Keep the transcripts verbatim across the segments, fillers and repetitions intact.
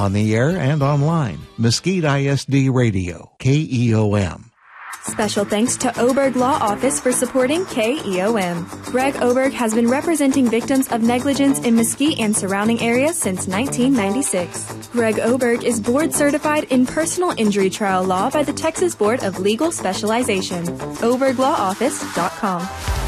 on the air and online. Mesquite I S D Radio, K E O M. Special thanks to Oberg Law Office for supporting K E O M. Greg Oberg has been representing victims of negligence in Mesquite and surrounding areas since nineteen ninety-six. Greg Oberg is board certified in personal injury trial law by the Texas Board of Legal Specialization. oberg law office dot com.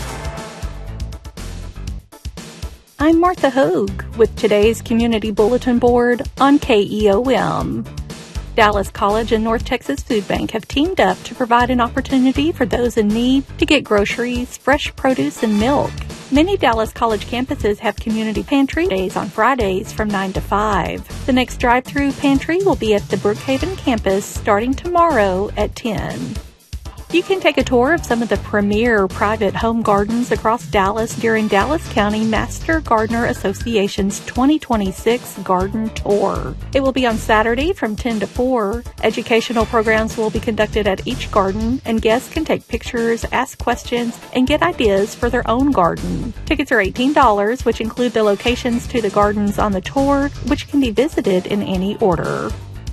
I'm Martha Hogue with today's Community Bulletin Board on K E O M. Dallas College and North Texas Food Bank have teamed up to provide an opportunity for those in need to get groceries, fresh produce, and milk. Many Dallas College campuses have community pantry days on Fridays from nine to five. The next drive-through pantry will be at the Brookhaven campus starting tomorrow at ten. You can take a tour of some of the premier private home gardens across Dallas during Dallas County Master Gardener Association's twenty twenty-six Garden Tour. It will be on Saturday from ten to four. Educational programs will be conducted at each garden, and guests can take pictures, ask questions, and get ideas for their own garden. Tickets are eighteen dollars, which include the locations to the gardens on the tour, which can be visited in any order.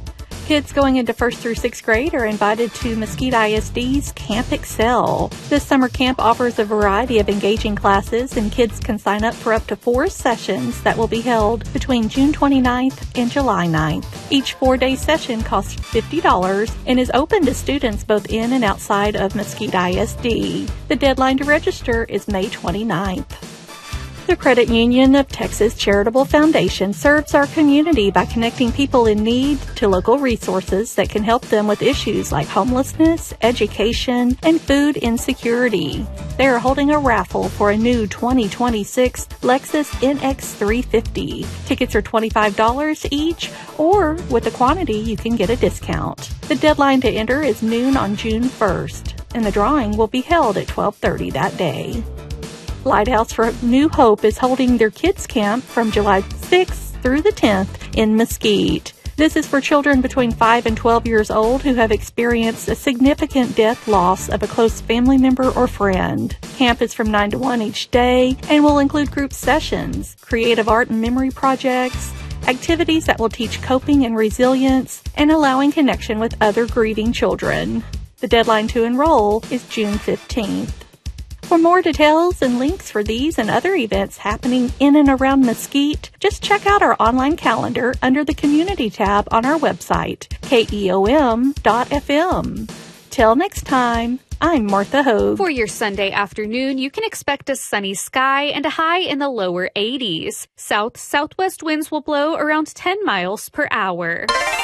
Kids going into first through sixth grade are invited to Mesquite I S D's Camp Excel. This summer camp offers a variety of engaging classes, and kids can sign up for up to four sessions that will be held between June twenty-ninth and July ninth. Each four-day session costs fifty dollars and is open to students both in and outside of Mesquite I S D. The deadline to register is May twenty-ninth. The Credit Union of Texas Charitable Foundation serves our community by connecting people in need to local resources that can help them with issues like homelessness, education, and food insecurity. They are holding a raffle for a new twenty twenty-six Lexus N X three fifty. Tickets are twenty-five dollars each, or with a quantity you can get a discount. The deadline to enter is noon on June first, and the drawing will be held at twelve thirty that day. Lighthouse for New Hope is holding their kids camp from July sixth through the tenth in Mesquite. This is for children between five and twelve years old who have experienced a significant death loss of a close family member or friend. Camp is from nine to one each day and will include group sessions, creative art and memory projects, activities that will teach coping and resilience, and allowing connection with other grieving children. The deadline to enroll is June fifteenth. For more details and links for these and other events happening in and around Mesquite, just check out our online calendar under the Community tab on our website, K E O M dot F M. Till next time, I'm Martha Hogue. For your Sunday afternoon, you can expect a sunny sky and a high in the lower eighties. South-southwest winds will blow around ten miles per hour.